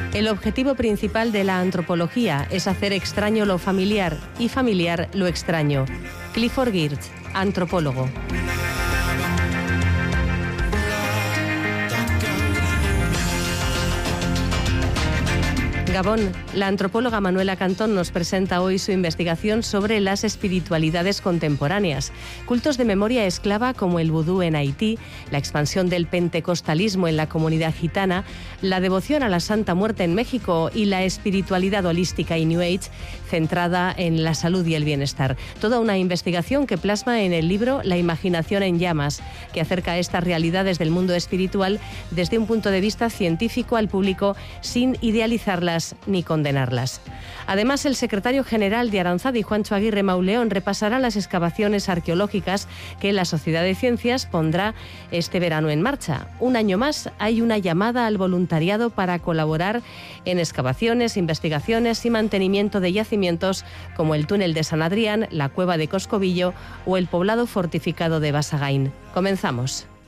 El objetivo principal de la antropología es hacer extraño lo familiar y familiar lo extraño. Clifford Geertz, antropólogo. Gabón, la antropóloga Manuela Cantón nos presenta hoy su investigación sobre las espiritualidades contemporáneas, cultos de memoria esclava como el vudú en Haití, la expansión del pentecostalismo en la comunidad gitana, la devoción a la Santa Muerte en México y la espiritualidad holística y New Age centrada en la salud y el bienestar. Toda una investigación que plasma en el libro La imaginación en llamas, que acerca estas realidades del mundo espiritual desde un punto de vista científico al público sin idealizarlas ni condenarlas. Además, el secretario general de Aranzadi, Juancho Aguirre Mauleón, repasará las excavaciones arqueológicas que la Sociedad de Ciencias pondrá este verano en marcha. Un año más hay una llamada al voluntariado para colaborar en excavaciones, investigaciones y mantenimiento de yacimientos como el túnel de San Adrián, la cueva de Coscovillo o el poblado fortificado de Basagain. Comenzamos.